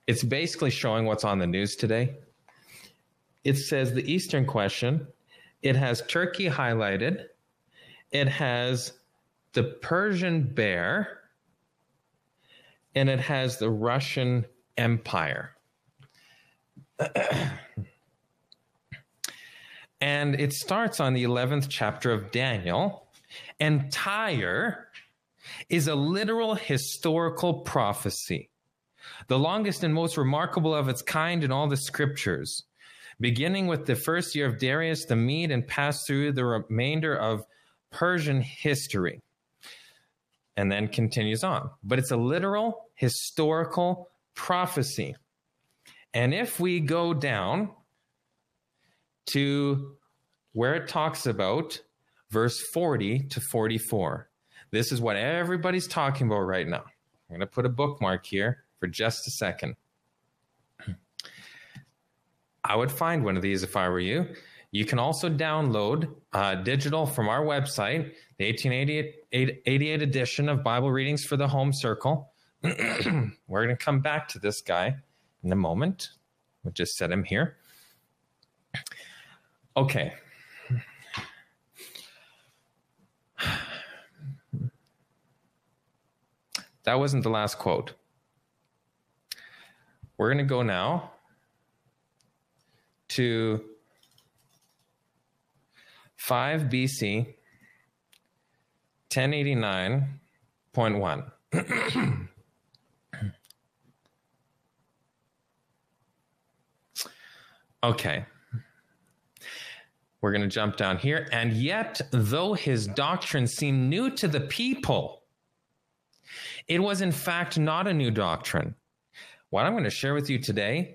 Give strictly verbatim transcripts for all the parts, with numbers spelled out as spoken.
It's basically showing what's on the news today. It says the Eastern question. It has Turkey highlighted. It has the Persian bear. And it has the Russian Empire. And it starts on the eleventh chapter of Daniel. And Tyre is a literal historical prophecy, the longest and most remarkable of its kind in all the scriptures, beginning with the first year of Darius the Mede and passed through the remainder of Persian history, and then continues on. But it's a literal historical prophecy. And if we go down to where it talks about verse forty to forty-four, this is what everybody's talking about right now. I'm going to put a bookmark here for just a second. I would find one of these if I were you. You can also download uh, digital from our website, the eighteen eighty-eight edition of Bible Readings for the Home Circle. We're going to come back to this guy in a moment. We'll just set him here. Okay. That wasn't the last quote. We're going to go now to five B C, ten eighty-nine point one. Okay. We're going to jump down here. And yet, though his doctrine seemed new to the people, it was in fact not a new doctrine. What I'm going to share with you today,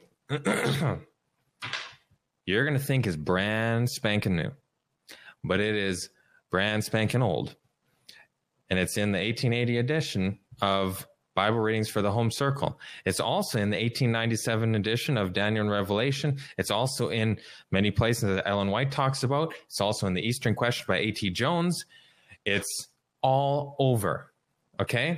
you're going to think is brand spanking new, but it is brand spanking old. And it's in the eighteen eighty edition of Bible Readings for the Home Circle. It's also in the eighteen ninety-seven edition of Daniel and Revelation. It's also in many places that Ellen White talks about. It's also in the Eastern Question by A T Jones. It's all over, okay?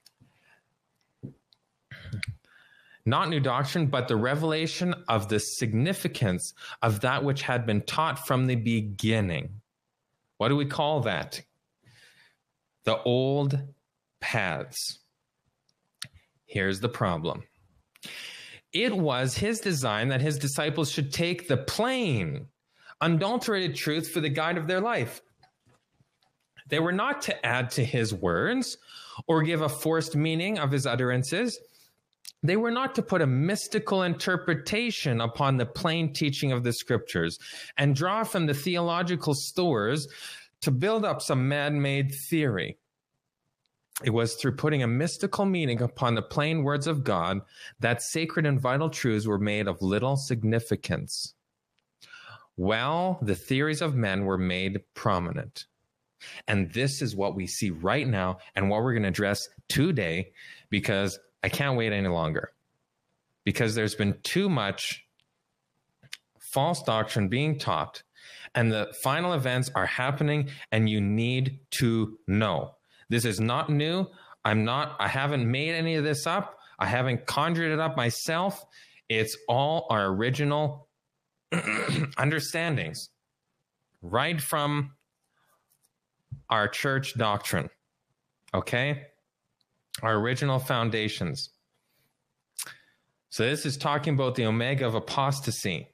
Not new doctrine, but the revelation of the significance of that which had been taught from the beginning. What do we call that? The old paths. Here's the problem. It was his design that his disciples should take the plain, unadulterated truth for the guide of their life. They were not to add to his words or give a forced meaning of his utterances. They were not to put a mystical interpretation upon the plain teaching of the scriptures and draw from the theological stores to build up some man-made theory. It was through putting a mystical meaning upon the plain words of God that sacred and vital truths were made of little significance. Well, the theories of men were made prominent. And this is what we see right now and what we're going to address today, because I can't wait any longer. Because there's been too much false doctrine being taught, and the final events are happening, and you need to know. This is not new. I'm not, I haven't made any of this up. I haven't conjured it up myself. It's all our original understandings, right from our church doctrine. Okay? Our original foundations. So this is talking about the omega of apostasy.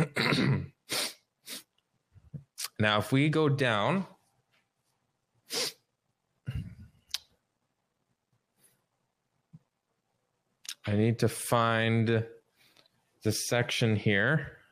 Now, if we go down, I need to find the section here.